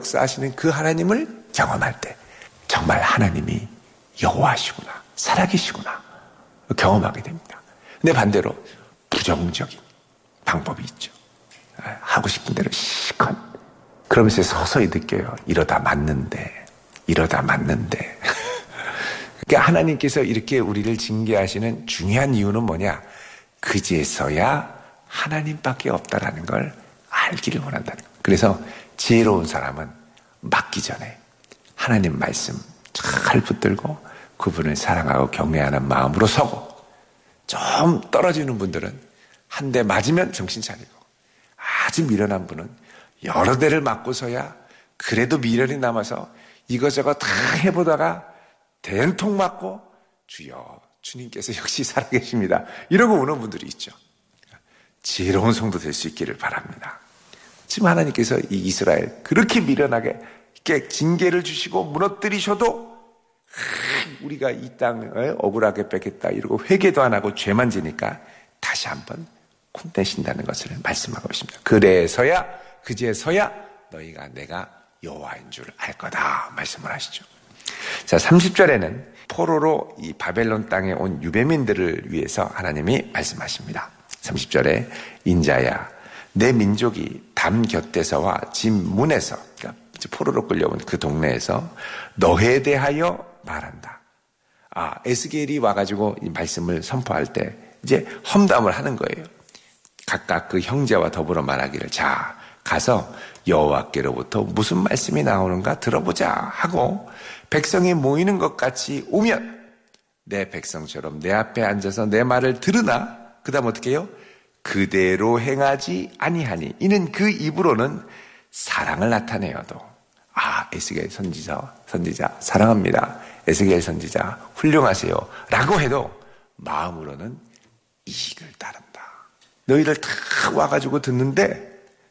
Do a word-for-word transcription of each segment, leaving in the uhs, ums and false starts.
역사하시는 그 하나님을 경험할 때 정말 하나님이 여호와시구나, 살아계시구나 경험하게 됩니다. 근데 반대로 부정적인 방법이 있죠. 하고 싶은 대로 실컷. 그러면서 서서히 느껴요. 이러다 맞는데, 이러다 맞는데. 그러니까 하나님께서 이렇게 우리를 징계하시는 중요한 이유는 뭐냐? 그제서야 하나님밖에 없다라는 걸 알기를 원한다는 거예요. 그래서 지혜로운 사람은 맞기 전에 하나님 말씀 잘 붙들고 그분을 사랑하고 경외하는 마음으로 서고, 좀 떨어지는 분들은 한 대 맞으면 정신 차리고, 아주 미련한 분은 여러 대를 맞고서야 그래도 미련이 남아서 이거저거 다 해보다가 된통 맞고 주여 주님께서 역시 살아계십니다 이러고 오는 분들이 있죠. 지혜로운 성도 될 수 있기를 바랍니다. 지금 하나님께서 이 이스라엘 그렇게 미련하게 이렇게 징계를 주시고 무너뜨리셔도 우리가 이 땅을 억울하게 뺏겠다 이러고 회개도 안 하고 죄만 지니까 다시 한번 혼내신다는 것을 말씀하고 있습니다. 그래서야 그제서야 너희가 내가 여호와인 줄 알 거다 말씀을 하시죠. 자, 삼십 절에는 포로로 이 바벨론 땅에 온 유배민들을 위해서 하나님이 말씀하십니다. 삼십 절에 인자야 내 민족이 담 곁에서와 집 문에서, 그러니까 포로로 끌려온 그 동네에서 너에 대하여 말한다. 아, 에스겔이 와가지고 이 말씀을 선포할 때 이제 험담을 하는 거예요. 각각 그 형제와 더불어 말하기를, 자 가서 여호와께로부터 무슨 말씀이 나오는가 들어보자 하고 백성이 모이는 것 같이 오면 내 백성처럼 내 앞에 앉아서 내 말을 들으나 그 다음 어떻게 해요? 그대로 행하지 아니하니 이는 그 입으로는 사랑을 나타내어도, 아 에스겔 선지자 선지자 사랑합니다, 에스겔 선지자 훌륭하세요 라고 해도 마음으로는 이익을 따른다. 너희들 다 와가지고 듣는데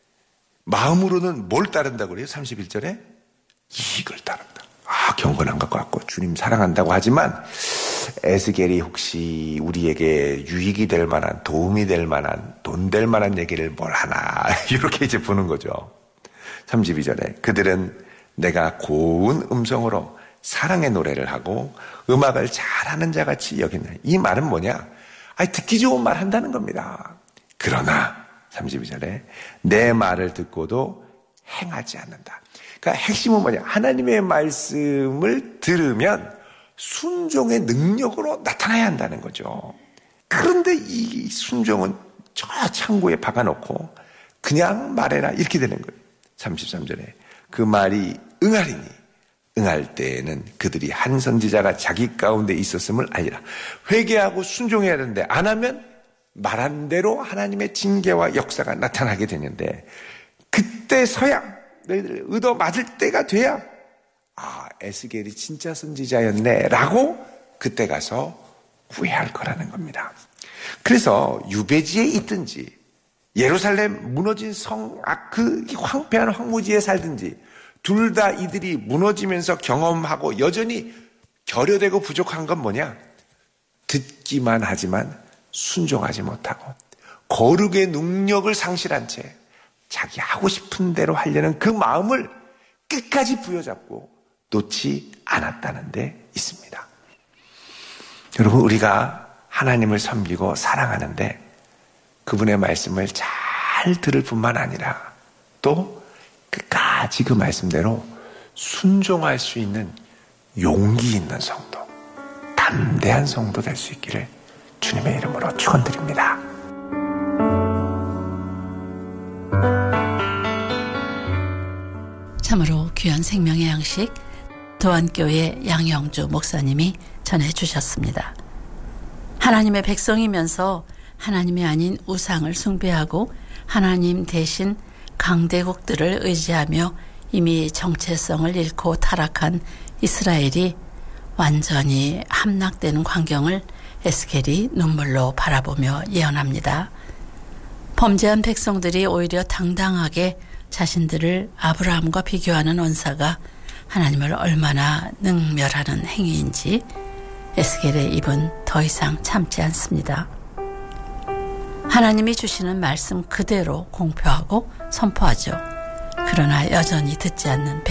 마음으로는 뭘 따른다고 그래요? 삼십일 절에 이익을 따른다. 아, 경건한 것 같고 주님 사랑한다고 하지만 에스겔이 혹시 우리에게 유익이 될 만한, 도움이 될 만한, 돈 될 만한 얘기를 뭘 하나 이렇게 이제 보는 거죠. 삼십이 절에 그들은 내가 고운 음성으로 사랑의 노래를 하고 음악을 잘하는 자같이 여겼네. 이 말은 뭐냐? 아니, 듣기 좋은 말 한다는 겁니다. 그러나 삼십이 절에 내 말을 듣고도 행하지 않는다. 그러니까 핵심은 뭐냐? 하나님의 말씀을 들으면 순종의 능력으로 나타나야 한다는 거죠. 그런데 이 순종은 저 창고에 박아놓고 그냥 말해라 이렇게 되는 거예요. 삼십삼 절에 그 말이 응하리니 응할 때에는 그들이 한 선지자가 자기 가운데 있었음을 알리라. 회개하고 순종해야 되는데 안 하면 말한 대로 하나님의 징계와 역사가 나타나게 되는데, 그때서야 너희들 의도 맞을 때가 돼야 아 에스겔이 진짜 선지자였네 라고 그때 가서 후회할 거라는 겁니다. 그래서 유배지에 있든지 예루살렘 무너진 성, 아, 그 황폐한 황무지에 살든지 둘 다 이들이 무너지면서 경험하고 여전히 결여되고 부족한 건 뭐냐? 듣기만 하지만 순종하지 못하고 거룩의 능력을 상실한 채 자기 하고 싶은 대로 하려는 그 마음을 끝까지 부여잡고 놓지 않았다는 데 있습니다. 여러분, 우리가 하나님을 섬기고 사랑하는데 그분의 말씀을 잘 들을 뿐만 아니라 또 끝까지 그 말씀대로 순종할 수 있는 용기 있는 성도, 담대한 성도 될 수 있기를 주님의 이름으로 축원드립니다. 참으로 귀한 생명의 양식 도안교회 양영주 목사님이 전해주셨습니다. 하나님의 백성이면서 하나님이 아닌 우상을 숭배하고 하나님 대신 강대국들을 의지하며 이미 정체성을 잃고 타락한 이스라엘이 완전히 함락되는 광경을 에스겔이 눈물로 바라보며 예언합니다. 범죄한 백성들이 오히려 당당하게 자신들을 아브라함과 비교하는 언사가 하나님을 얼마나 능멸하는 행위인지 에스겔의 입은 더 이상 참지 않습니다. 하나님이 주시는 말씀 그대로 공표하고 선포하죠. 그러나 여전히 듣지 않는